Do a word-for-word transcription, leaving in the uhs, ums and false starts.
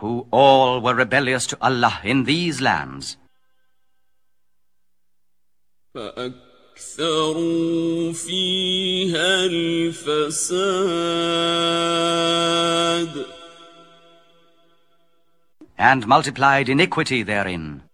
who all were rebellious to Allah in these lands. فَأَكْثَرُوا فِيهَا الْفَسَادَ And multiplied iniquity therein.